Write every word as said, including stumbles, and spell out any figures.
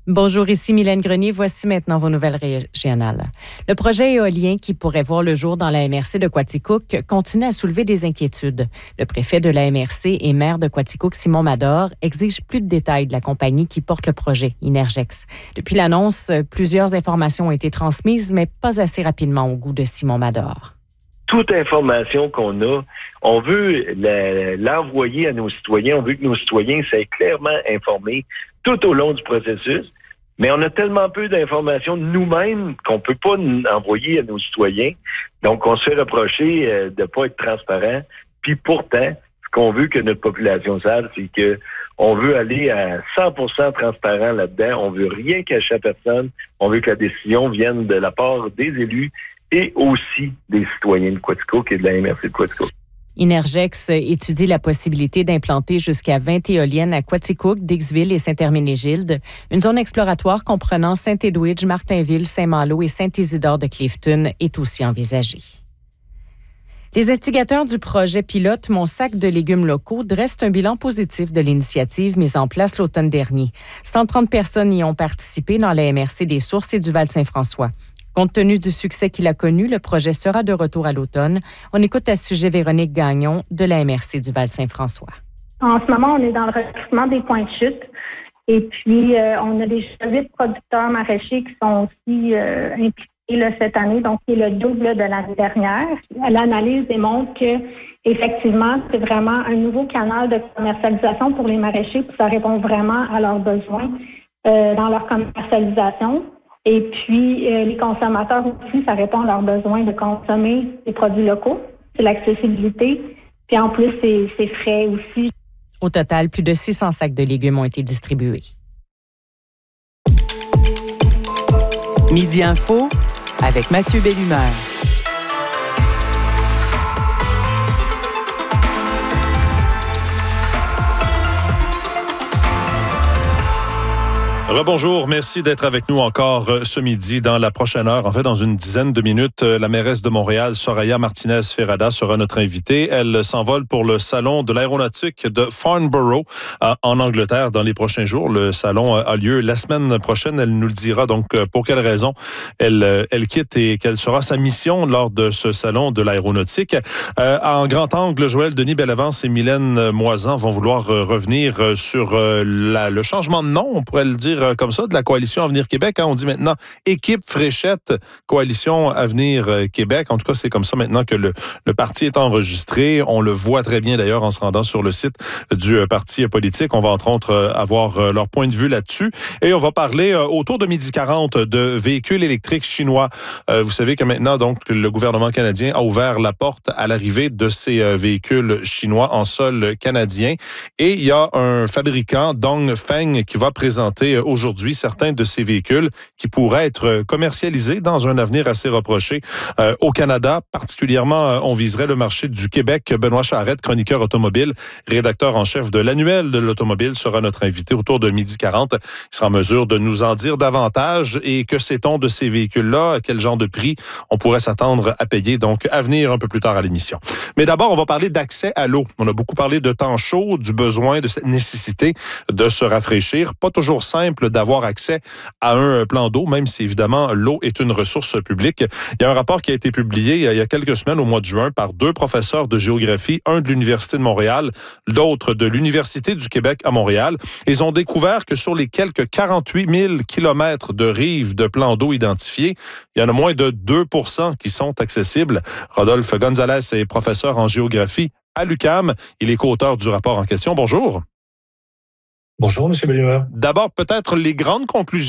Bonjour, ici Mylène Grenier. Voici maintenant vos nouvelles régionales. Le projet éolien qui pourrait voir le jour dans la M R C de Quaticook continue à soulever des inquiétudes. Le préfet de la M R C et maire de Quaticook, Simon Mador, exige plus de détails de la compagnie qui porte le projet, Inergex. Depuis l'annonce, plusieurs informations ont été transmises, mais pas assez rapidement au goût de Simon Mador. Toute information qu'on a, on veut la, l'envoyer à nos citoyens, on veut que nos citoyens soient clairement informés tout au long du processus, mais on a tellement peu d'informations nous-mêmes qu'on ne peut pas envoyer à nos citoyens. Donc, on se fait reprocher euh, de ne pas être transparent. Puis pourtant, ce qu'on veut que notre population sache, c'est que on veut aller à cent pour cent transparent là-dedans. On veut rien cacher à personne. On veut que la décision vienne de la part des élus et aussi des citoyens de Quaticook et de la M R C de Quaticook. Inergex étudie la possibilité d'implanter jusqu'à vingt éoliennes à Quaticook, Dixville et Saint-Hermine-les-Gildes, une zone exploratoire comprenant Saint-Edwidge, Martinville, Saint-Malo et Saint-Isidore de Clifton est aussi envisagée. Les instigateurs du projet pilote Mon sac de légumes locaux dressent un bilan positif de l'initiative mise en place l'automne dernier. cent trente personnes y ont participé dans la M R C des Sources et du Val-Saint-François. Compte tenu du succès qu'il a connu, le projet sera de retour à l'automne. On écoute à ce sujet Véronique Gagnon de la M R C du Val-Saint-François. En ce moment, on est dans le recrutement des points de chute. Et puis, euh, on a déjà huit producteurs maraîchers qui sont aussi euh, impliqués là, cette année, donc c'est le double là, de l'année dernière. L'analyse démontre que, effectivement, c'est vraiment un nouveau canal de commercialisation pour les maraîchers, puis ça répond vraiment à leurs besoins euh, dans leur commercialisation. Et puis, euh, les consommateurs aussi, ça répond à leurs besoins de consommer des produits locaux. C'est l'accessibilité. Puis en plus, c'est, c'est frais aussi. Au total, plus de six cents sacs de légumes ont été distribués. Midi Info avec Mathieu Bellumeur. Rebonjour, merci d'être avec nous encore ce midi. Dans la prochaine heure, en fait, dans une dizaine de minutes, la mairesse de Montréal, Soraya Martinez-Ferrada, sera notre invitée. Elle s'envole pour le salon de l'aéronautique de Farnborough en Angleterre dans les prochains jours. Le salon a lieu la semaine prochaine. Elle nous le dira donc pour quelles raisons elle, elle quitte et quelle sera sa mission lors de ce salon de l'aéronautique. Euh, en grand angle, Joël Denis Bellavance et Mylène Moisan vont vouloir revenir sur la, le changement de nom, on pourrait le dire comme ça, de la Coalition Avenir Québec. Hein, on dit maintenant Équipe Fréchette, Coalition Avenir Québec. En tout cas, c'est comme ça maintenant que le, le parti est enregistré. On le voit très bien d'ailleurs en se rendant sur le site du parti politique. On va entre autres avoir leur point de vue là-dessus. Et on va parler autour de midi quarante de véhicules électriques chinois. Euh, vous savez que maintenant, donc, le gouvernement canadien a ouvert la porte à l'arrivée de ces véhicules chinois en sol canadien. Et il y a un fabricant, Dongfeng, qui va présenter aujourd'hui certains de ces véhicules qui pourraient être commercialisés dans un avenir assez rapproché euh, au Canada. Particulièrement, euh, on viserait le marché du Québec. Benoît Charette, chroniqueur automobile, rédacteur en chef de l'annuel de l'automobile, sera notre invité autour de midi quarante. Il sera en mesure de nous en dire davantage. Et que sait-on de ces véhicules-là? À quel genre de prix on pourrait s'attendre à payer? Donc, à venir un peu plus tard à l'émission. Mais d'abord, on va parler d'accès à l'eau. On a beaucoup parlé de temps chaud, du besoin, de cette nécessité de se rafraîchir. Pas toujours simple d'avoir accès à un plan d'eau, même si évidemment l'eau est une ressource publique. Il y a un rapport qui a été publié il y a quelques semaines au mois de juin par deux professeurs de géographie, un de l'Université de Montréal, l'autre de l'Université du Québec à Montréal. Ils ont découvert que sur les quelques quarante-huit mille kilomètres de rives de plans d'eau identifiés, il y en a moins de deux pour cent qui sont accessibles. Rodolphe Gonzalez est professeur en géographie à l'U Q A M. Il est co-auteur du rapport en question. Bonjour. Bonjour, M. Bellumeur. D'abord, peut-être les grandes conclusions